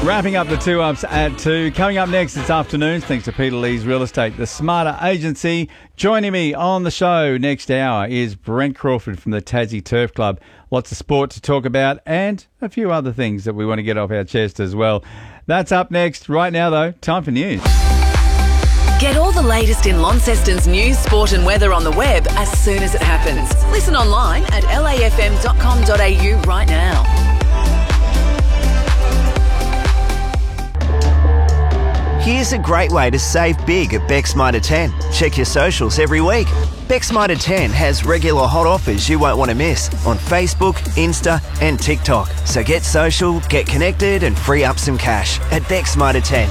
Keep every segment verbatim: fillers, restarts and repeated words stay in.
Wrapping up the two ups at two. Coming up next this afternoon, thanks to Peter Lee's Real Estate, the Smarter Agency. Joining me on the show next hour is Brent Crawford from the Tassie Turf Club. Lots of sport to talk about and a few other things that we want to get off our chest as well. That's up next. Right now, though, time for news. Get all the latest in Launceston's news, sport and weather on the web as soon as it happens. Listen online at l a f m dot com dot a u right now. Here's a great way to save big at Beck's Mitre ten. Check your socials every week. Beck's Mitre ten has regular hot offers you won't want to miss on Facebook, Insta and TikTok. So get social, get connected and free up some cash at Beck's Mitre ten.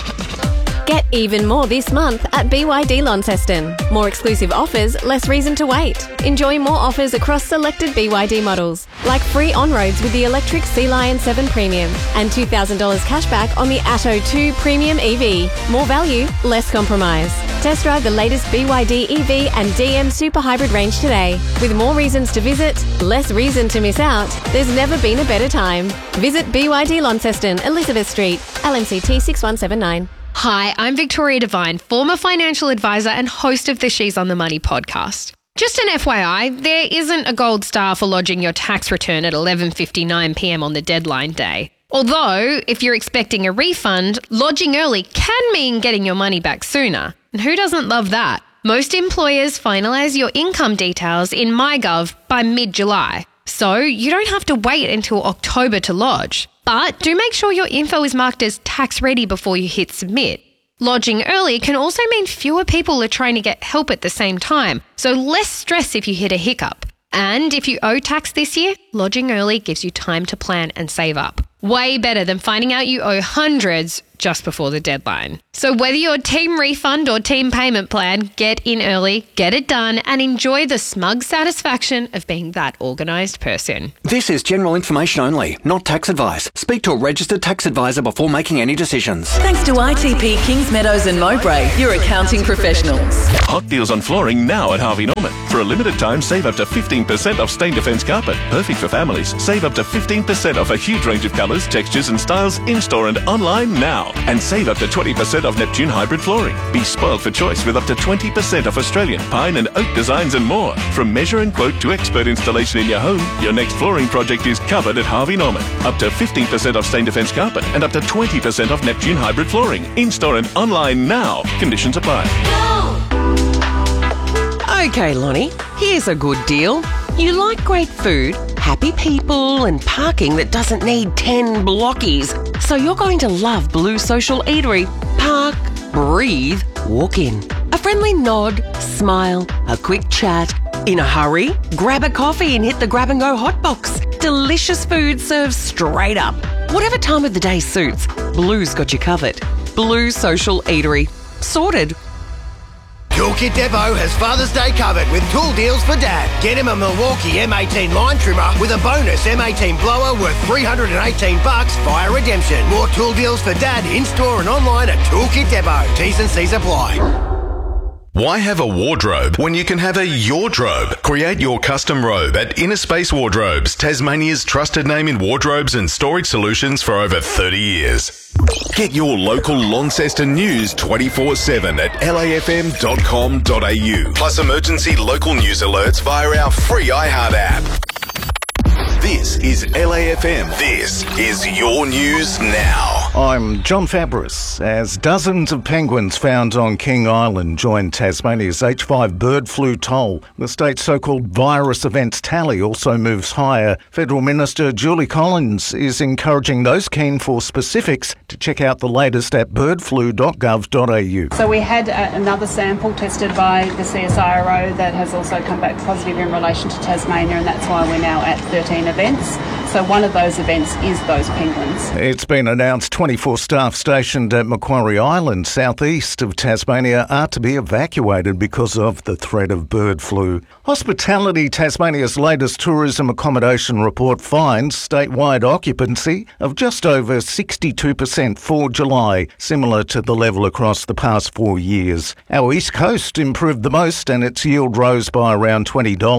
Get even more this month at B Y D Launceston. More exclusive offers, less reason to wait. Enjoy more offers across selected B Y D models, like free on-roads with the electric Sea Lion seven Premium and two thousand dollars cashback on the Atto two Premium E V. More value, less compromise. Test drive the latest B Y D E V and D M Super Hybrid range today. With more reasons to visit, less reason to miss out, there's never been a better time. Visit B Y D Launceston, Elizabeth Street, L M C T six one seven nine. Hi, I'm Victoria Devine, former financial advisor and host of the She's on the Money podcast. Just an F Y I, there isn't a gold star for lodging your tax return at eleven fifty-nine p m on the deadline day. Although, if you're expecting a refund, lodging early can mean getting your money back sooner. And who doesn't love that? Most employers finalise your income details in MyGov by mid-July, so you don't have to wait until October to lodge. But do make sure your info is marked as tax ready before you hit submit. Lodging early can also mean fewer people are trying to get help at the same time, so less stress if you hit a hiccup. And if you owe tax this year, lodging early gives you time to plan and save up. Way better than finding out you owe hundreds just before the deadline. So whether you're team refund or team payment plan, get in early, get it done, and enjoy the smug satisfaction of being that organised person. This is general information only, not tax advice. Speak to a registered tax advisor before making any decisions. Thanks to I T P Kings Meadows and Mowbray, your accounting professionals. Hot deals on flooring now at Harvey Norman. For a limited time, save up to fifteen percent off Stain Defence carpet. Perfect for families. Save up to fifteen percent off a huge range of colours, textures and styles in-store and online now. And save up to twenty percent off Neptune hybrid flooring. Be spoiled for choice with up to twenty percent off Australian, pine and oak designs and more. From measure and quote to expert installation in your home, your next flooring project is covered at Harvey Norman. Up to fifteen percent off Stain Defence carpet and up to twenty percent off Neptune hybrid flooring. In-store and online now. Conditions apply. Okay, Lonnie, here's a good deal. You like great food, happy people and parking that doesn't need ten blockies. So you're going to love Blue Social Eatery. Park, breathe, walk in. A friendly nod, smile, a quick chat. In a hurry, grab a coffee and hit the grab and go hot box. Delicious food served straight up. Whatever time of the day suits, Blue's got you covered. Blue Social Eatery. Sorted. Toolkit Depot has Father's Day covered with tool deals for Dad. Get him a Milwaukee M eighteen line trimmer with a bonus M eighteen blower worth three hundred eighteen bucks via redemption. More tool deals for Dad in-store and online at Toolkit Depot. T's and C's apply. Why have a wardrobe when you can have a yardrobe? Create your custom robe at Inner Space Wardrobes, Tasmania's trusted name in wardrobes and storage solutions for over thirty years. Get your local Launceston news twenty-four seven at l a f m dot com dot a u. Plus emergency local news alerts via our free iHeart app. This is L A F M. This is your news now. I'm John Fabris. As dozens of penguins found on King Island join Tasmania's H five bird flu toll, the state's so-called virus events tally also moves higher. Federal Minister Julie Collins is encouraging those keen for specifics to check out the latest at bird flu dot gov dot a u. So we had uh, another sample tested by the C S I R O that has also come back positive in relation to Tasmania, and that's why we're now at thirteen events. So one of those events is those penguins. It's been announced twenty-four staff stationed at Macquarie Island, southeast of Tasmania, are to be evacuated because of the threat of bird flu. Hospitality Tasmania's latest tourism accommodation report finds statewide occupancy of just over sixty-two percent for July, similar to the level across the past four years. Our East Coast improved the most and its yield rose by around twenty dollars.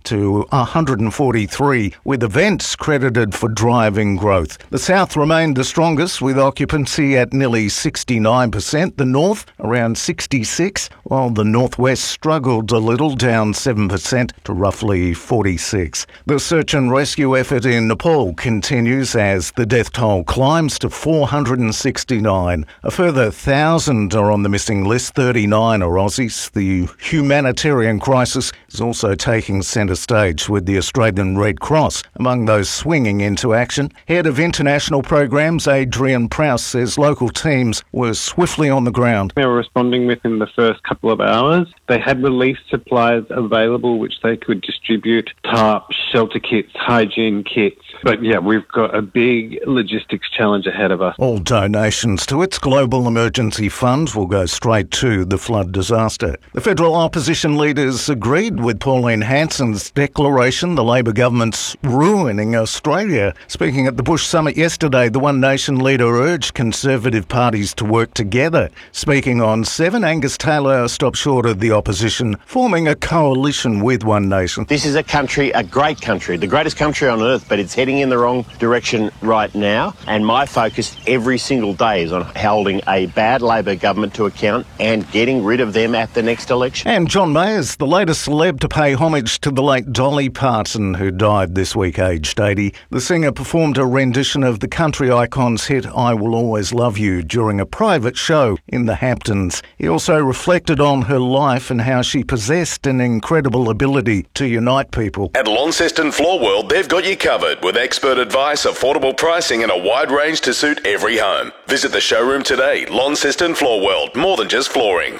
to one hundred forty-three, with events credited for driving growth. The south remained the strongest, with occupancy at nearly sixty-nine percent, the north around sixty-six, while the northwest struggled a little, down seven percent to roughly forty-six. The search and rescue effort in Nepal continues as the death toll climbs to four hundred sixty-nine. A further one thousand are on the missing list, thirty-nine are Aussies. The humanitarian crisis is also taking centre stage, with the Australian Red Cross among those swinging into action. Head of International Programs Adrian Prowse says local teams were swiftly on the ground. They were responding within the first couple of hours. They had relief supplies available which they could distribute: tarps, shelter kits, hygiene kits. But yeah, we've got a big logistics challenge ahead of us. All donations to its Global Emergency Fund will go straight to the flood disaster. The federal opposition leaders agreed with Pauline Hanson's declaration the Labor government's ruining Australia. Speaking at the Bush Summit yesterday, the One Nation leader urged Conservative parties to work together. Speaking on Seven, Angus Taylor stopped short of the opposition forming a coalition with One Nation. This is a country, a great country, the greatest country on earth, but it's heading in the wrong direction right now. And my focus every single day is on holding a bad Labor government to account and getting rid of them at the next election. And John Mayer's the latest celeb to pay homage to the late Dolly Parton, who died this week aged eighty. The singer performed a rendition of the country icon's hit I Will Always Love You during a private show in the Hamptons. He also reflected on her life and how she possessed an incredible ability to unite people. At Launceston Floor World, they've got you covered with expert advice, affordable pricing and a wide range to suit every home. Visit the showroom today. Launceston Floor World, more than just flooring.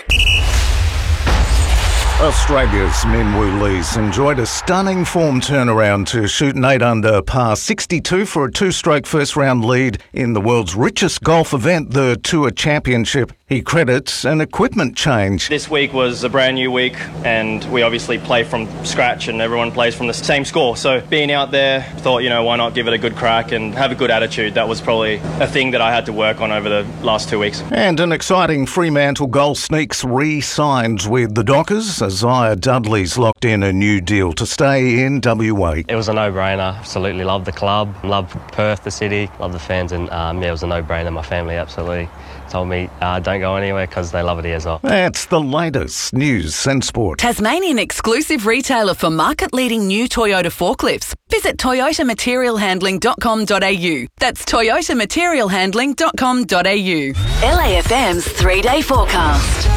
Australia's Minwoo Lees enjoyed a stunning form turnaround to shoot an eight under par sixty-two for a two-stroke first-round lead in the world's richest golf event, the Tour Championship. He credits an equipment change. This week was a brand new week, and we obviously play from scratch and everyone plays from the same score. So being out there, thought, you know, why not give it a good crack and have a good attitude. That was probably a thing that I had to work on over the last two weeks. And an exciting Fremantle goal sneaks re-signed with the Dockers. Isaiah Dudley's locked in a new deal to stay in W A. It was a no-brainer. Absolutely love the club, love Perth, the city, love the fans, and um, yeah, it was a no-brainer. My family absolutely told me uh, don't go anywhere because they love it here as well. That's the latest news and sport. Tasmanian exclusive retailer for market-leading new Toyota forklifts. Visit toyota material handling dot com dot a u. That's toyota material handling dot com dot a u. L A F M's three-day forecast.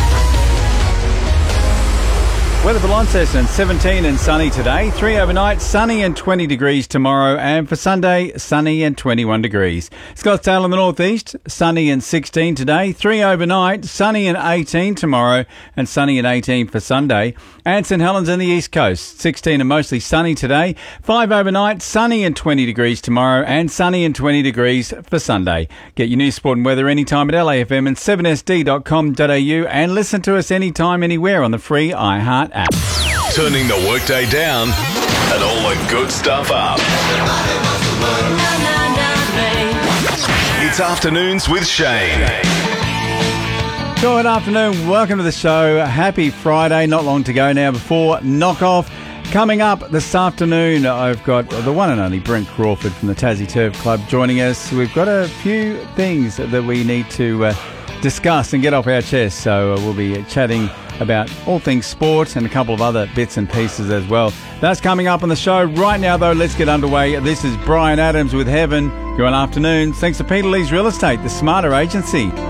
Weather for Launceston, seventeen and sunny today. three overnight, sunny and twenty degrees tomorrow. And for Sunday, sunny and twenty-one degrees. Scottsdale in the northeast, sunny and sixteen today. three overnight, sunny and eighteen tomorrow. And sunny and eighteen for Sunday. And St Helens in the east coast, sixteen and mostly sunny today. five overnight, sunny and twenty degrees tomorrow. And sunny and twenty degrees for Sunday. Get your news, sport and weather anytime at L A F M and seven S D dot com dot a u. And listen to us anytime, anywhere on the free iHeart app. Turning the workday down and all the good stuff up. It's Afternoons with Shane. Good afternoon. Welcome to the show. Happy Friday. Not long to go now before knock-off. Coming up this afternoon, I've got the one and only Brent Crawford from the Tassie Turf Club joining us. We've got a few things that we need to uh, discuss and get off our chest. So uh, we'll be chatting about all things sport and a couple of other bits and pieces as well. That's coming up on the show. Right now, though, let's get underway. This is Brian Adams with Heaven. Good afternoon. Thanks to Peter Lee's Real Estate, the smarter agency.